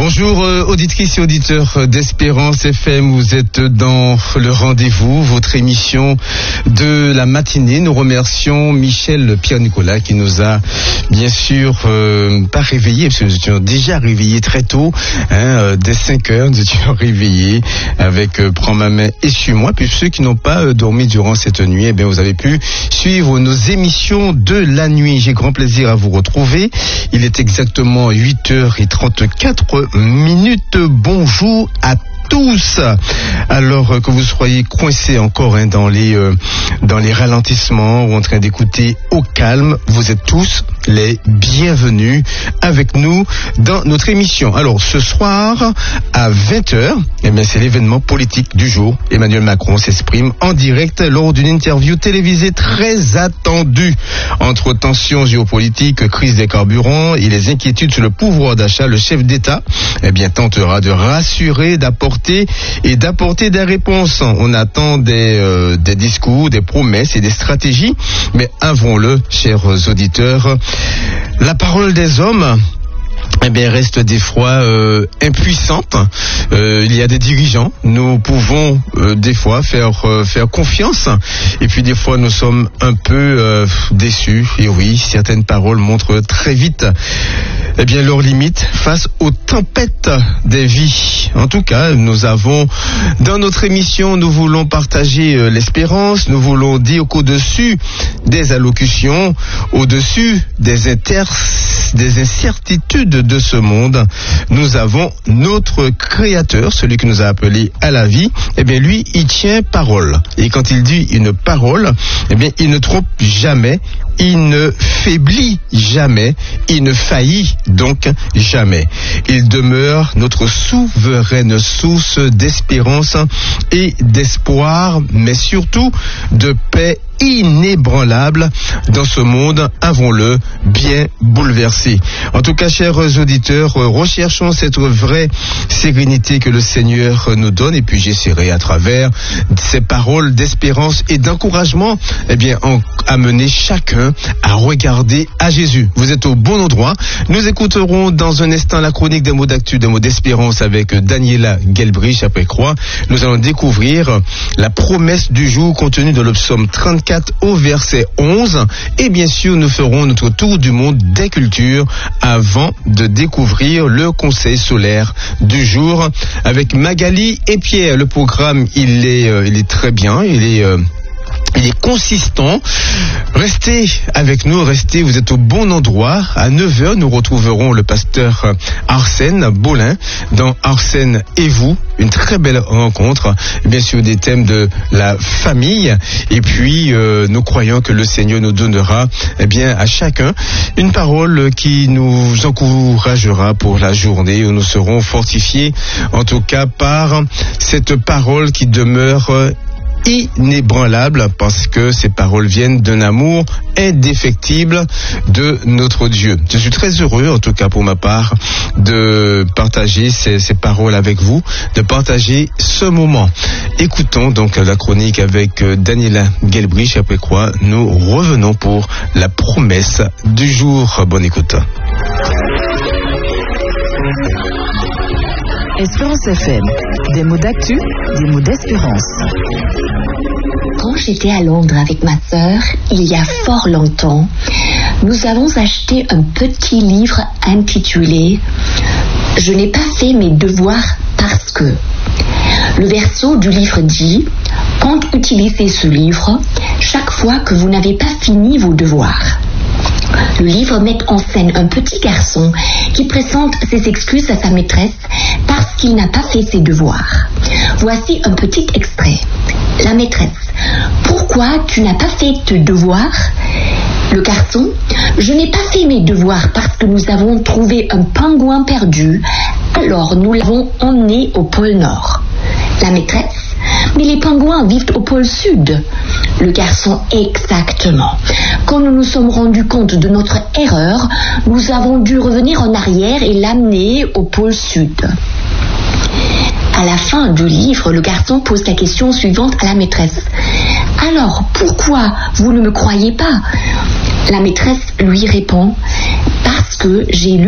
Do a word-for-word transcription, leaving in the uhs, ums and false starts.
Bonjour euh, auditrices et auditeurs d'Espérance F M, vous êtes dans le rendez-vous, votre émission de la matinée. Nous remercions Michel Pierre-Nicolas qui nous a bien sûr euh, pas réveillés, parce que nous étions déjà réveillés très tôt, hein, euh, dès cinq heures, nous étions réveillés avec euh, Prends ma main et suis-moi. Puis ceux qui n'ont pas euh, dormi durant cette nuit, eh bien, vous avez pu suivre nos émissions de la nuit. J'ai grand plaisir à vous retrouver. Il est exactement huit heures trente-quatre minutes. Bonjour à tous. Alors euh, que vous soyez coincés encore hein, dans les euh, dans les ralentissements ou en train d'écouter au calme, vous êtes tous les bienvenus avec nous dans notre émission. Alors ce soir à vingt heures, eh bien, c'est l'événement politique du jour. Emmanuel Macron s'exprime en direct lors d'une interview télévisée très attendue. Entre tensions géopolitiques, crise des carburants et les inquiétudes sur le pouvoir d'achat, le chef d'État eh bien, tentera de rassurer, d'apporter et d'apporter des réponses. On attend des, euh, des discours, des promesses et des stratégies, mais avouons-le, chers auditeurs, la parole des hommes eh bien, reste des fois euh, impuissante. Euh, il y a des dirigeants, nous pouvons euh, des fois faire euh, faire confiance, et puis des fois nous sommes un peu euh, déçus. Et oui, certaines paroles montrent très vite eh bien leurs limites face aux tempêtes des vies. En tout cas, nous avons dans notre émission, nous voulons partager euh, l'espérance, nous voulons dire qu'au-dessus des allocutions, au-dessus des inter des incertitudes de ce monde, nous avons notre Créateur, celui qui nous a appelés à la vie. Eh bien, lui, il tient parole. Et quand il dit une parole, eh bien, il ne trompe jamais, il ne faiblit jamais, il ne faillit donc jamais. Il demeure notre souveraine source d'espérance et d'espoir, mais surtout de paix inébranlable dans ce monde, avons-le, bien bouleversé. En tout cas, chers auditeurs, recherchons cette vraie sérénité que le Seigneur nous donne, et puis j'essaierai à travers ces paroles d'espérance et d'encouragement, eh bien, en, amener chacun à regarder à Jésus. Vous êtes au bon endroit. Nous écouterons dans un instant la chronique des mots d'actu, des mots d'espérance avec Daniela Gelbrich après croix. Nous allons découvrir la promesse du jour contenue dans le psaume trente-quatre au verset onze, et bien sûr nous ferons notre tour du monde des cultures avant de découvrir le conseil solaire du jour avec Magali et Pierre. Le programme il est, euh, il est très bien, il est euh, Il est consistant. Restez avec nous, restez, vous êtes au bon endroit. À neuf heures, nous retrouverons le pasteur Arsène Bolin dans Arsène et vous. Une très belle rencontre, bien sûr des thèmes de la famille. Et puis, euh, nous croyons que le Seigneur nous donnera, eh bien, à chacun une parole qui nous encouragera pour la journée où nous serons fortifiés, en tout cas par cette parole qui demeure inébranlable, parce que ces paroles viennent d'un amour indéfectible de notre Dieu. Je suis très heureux, en tout cas pour ma part, de partager ces, ces paroles avec vous, de partager ce moment. Écoutons donc la chronique avec Daniela Gelbrich, après quoi nous revenons pour la promesse du jour. Bonne écoute. Espérance F M, des mots d'actu, des mots d'espérance. Quand j'étais à Londres avec ma sœur, il y a fort longtemps, nous avons acheté un petit livre intitulé « Je n'ai pas fait mes devoirs parce que ». Le verso du livre dit « Quand utilisez ce livre, chaque fois que vous n'avez pas fini vos devoirs ». Le livre met en scène un petit garçon qui présente ses excuses à sa maîtresse parce qu'il n'a pas fait ses devoirs. Voici un petit extrait. La maîtresse: pourquoi tu n'as pas fait tes devoirs? Le garçon: je n'ai pas fait mes devoirs parce que nous avons trouvé un pingouin perdu, alors nous l'avons emmené au pôle Nord. La maîtresse: mais les pingouins vivent au pôle Sud. Le garçon: exactement. Quand nous nous sommes rendus compte de notre erreur, nous avons dû revenir en arrière et l'amener au pôle Sud. À la fin du livre, le garçon pose la question suivante à la maîtresse. « Alors, pourquoi vous ne me croyez pas ?» La maîtresse lui répond « Parce que j'ai lu